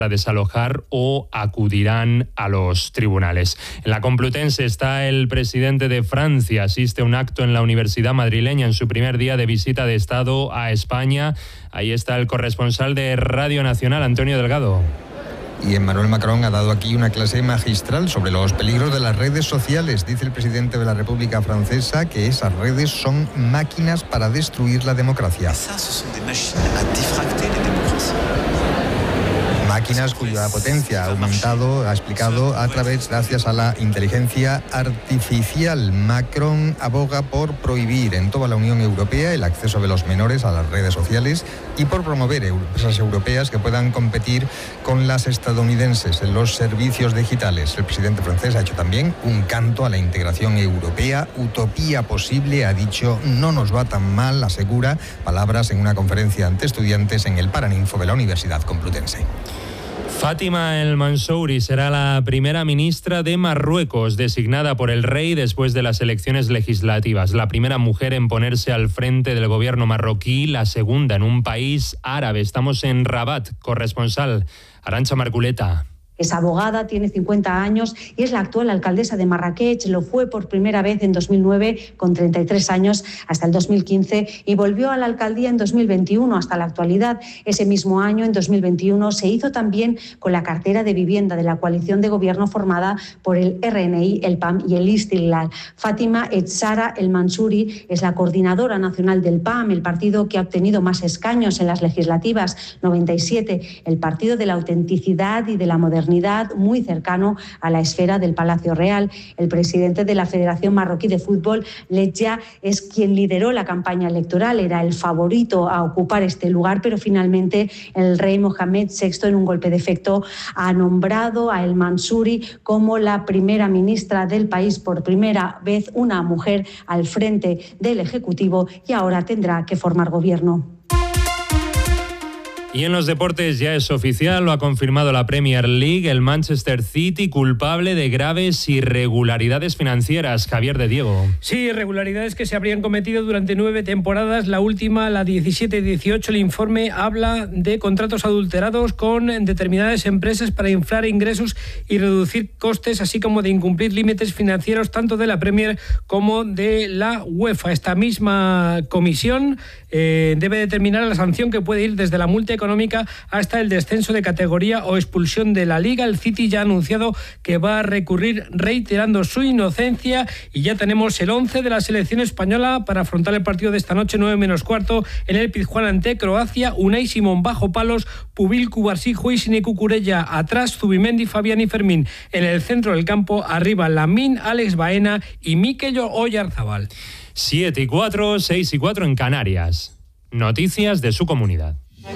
a desalojar o acudirán a los tribunales. En la Complutense está el presidente de Francia. Asiste a un acto en la Universidad madrileña en su primer día de visita de Estado a España. Ahí está el corresponsal de Radio Nacional, Antonio Delgado. Y Emmanuel Macron ha dado aquí una clase magistral sobre los peligros de las redes sociales. Dice el presidente de la República Francesa que esas redes son máquinas para destruir la democracia. Máquinas cuya potencia ha aumentado, ha explicado, gracias a la inteligencia artificial. Macron aboga por prohibir en toda la Unión Europea el acceso de los menores a las redes sociales y por promover empresas europeas que puedan competir con las estadounidenses en los servicios digitales. El presidente francés ha hecho también un canto a la integración europea. Utopía posible, ha dicho, no nos va tan mal, asegura, palabras en una conferencia ante estudiantes en el Paraninfo de la Universidad Complutense. Fátima El Mansouri será la primera ministra de Marruecos, designada por el rey después de las elecciones legislativas. La primera mujer en ponerse al frente del gobierno marroquí, la segunda en un país árabe. Estamos en Rabat. Corresponsal Arantxa Marculeta. Es abogada, tiene 50 años y es la actual alcaldesa de Marrakech. Lo fue por primera vez en 2009 con 33 años hasta el 2015 y volvió a la alcaldía en 2021 hasta la actualidad. Ese mismo año, en 2021, se hizo también con la cartera de vivienda de la coalición de gobierno formada por el RNI, el PAM y el Istiqlal. Fátima Etsara El Mansouri es la coordinadora nacional del PAM, el partido que ha obtenido más escaños en las legislativas, 97, el partido de la autenticidad y de la modernidad, muy cercano a la esfera del Palacio Real. El presidente de la Federación Marroquí de Fútbol, Ledja, es quien lideró la campaña electoral, era el favorito a ocupar este lugar, pero finalmente el rey Mohamed VI, en un golpe de efecto, ha nombrado a El Mansouri como la primera ministra del país, por primera vez una mujer al frente del Ejecutivo, y ahora tendrá que formar gobierno. Y en los deportes ya es oficial, lo ha confirmado la Premier League, el Manchester City culpable de graves irregularidades financieras. Javier de Diego. Sí, irregularidades que se habrían cometido durante 9 temporadas. La última, la 17-18, el informe habla de contratos adulterados con determinadas empresas para inflar ingresos y reducir costes, así como de incumplir límites financieros tanto de la Premier como de la UEFA. Esta misma comisión debe determinar la sanción que puede ir desde la multa económica hasta el descenso de categoría o expulsión de la Liga. El City ya ha anunciado que va a recurrir reiterando su inocencia y ya tenemos el 11 de la selección española para afrontar el partido de esta noche, 9:15, en el Pizjuán ante Croacia. Unai Simón bajo palos, Pubil, Cubarsí, Huisine, Cucurella atrás, Zubimendi, Fabián y Fermín. En el centro del campo, arriba Lamín, Alex Baena y Mikel Oyarzabal. 7:04, 6:04 en Canarias. Noticias de su comunidad.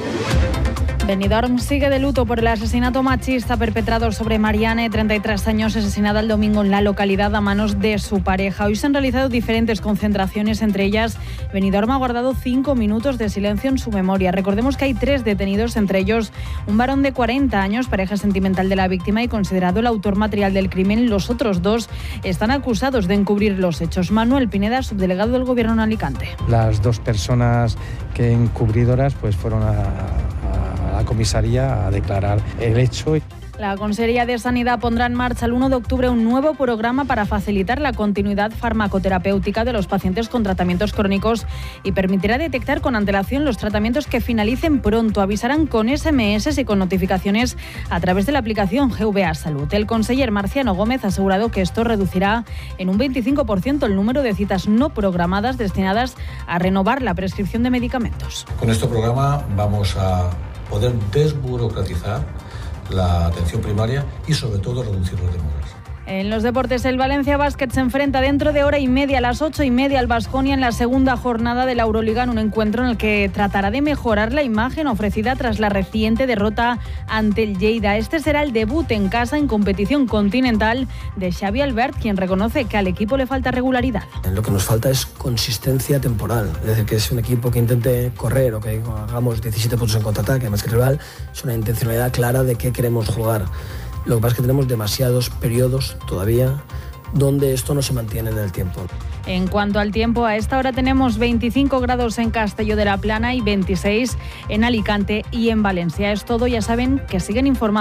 Benidorm sigue de luto por el asesinato machista perpetrado sobre Mariane, 33 años, asesinada el domingo en la localidad a manos de su pareja. Hoy se han realizado diferentes concentraciones, entre ellas Benidorm ha guardado 5 minutos de silencio en su memoria. Recordemos que hay 3 detenidos, entre ellos un varón de 40 años, pareja sentimental de la víctima y considerado el autor material del crimen. Los otros 2 están acusados de encubrir los hechos. Manuel Pineda, subdelegado del Gobierno en Alicante. Las 2 personas que encubridoras pues fueron a la comisaría a declarar el hecho. La Consejería de Sanidad pondrá en marcha el 1 de octubre un nuevo programa para facilitar la continuidad farmacoterapéutica de los pacientes con tratamientos crónicos y permitirá detectar con antelación los tratamientos que finalicen pronto. Avisarán con SMS y con notificaciones a través de la aplicación GVA Salud. El conseller Marciano Gómez ha asegurado que esto reducirá en un 25% el número de citas no programadas destinadas a renovar la prescripción de medicamentos. Con este programa vamos a poder desburocratizar la atención primaria y sobre todo reducir los demoras. En los deportes, el Valencia Basket se enfrenta dentro de hora y media, a las 8:30, al Baskonia en la segunda jornada de la Euroliga, en un encuentro en el que tratará de mejorar la imagen ofrecida tras la reciente derrota ante el Lleida. Este será el debut en casa en competición continental de Xavi Albert, quien reconoce que al equipo le falta regularidad. Lo que nos falta es consistencia temporal, es decir, que es un equipo que intente correr o que hagamos 17 puntos en contraataque, más que rival, es una intencionalidad clara de qué queremos jugar. Lo que pasa es que tenemos demasiados periodos todavía donde esto no se mantiene en el tiempo. En cuanto al tiempo, a esta hora tenemos 25 grados en Castelló de la Plana y 26 en Alicante y en Valencia. Es todo, ya saben que siguen informados.